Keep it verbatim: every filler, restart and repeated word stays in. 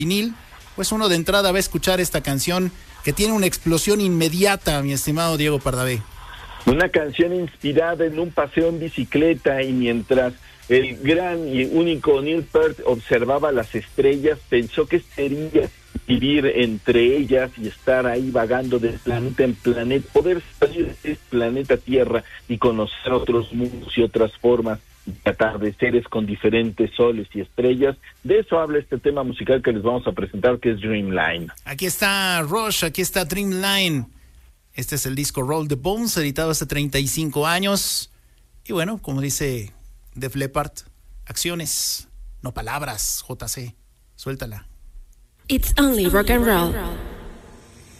vinil, pues uno de entrada va a escuchar esta canción que tiene una explosión inmediata, mi estimado Diego Pardavé. Una canción inspirada en un paseo en bicicleta, y mientras el gran y único Neil Peart observaba las estrellas, pensó que sería vivir entre ellas y estar ahí vagando de planeta en planeta, poder salir de este planeta Tierra y conocer otros mundos y otras formas de atardeceres con diferentes soles y estrellas. De eso habla este tema musical que les vamos a presentar, que es Dreamline. Aquí está Rush, aquí está Dreamline. Este es el disco Roll the Bones, editado hace treinta y cinco años. Y bueno, como dice Def Leppard, acciones, no palabras. J C, suéltala. It's only rock and roll.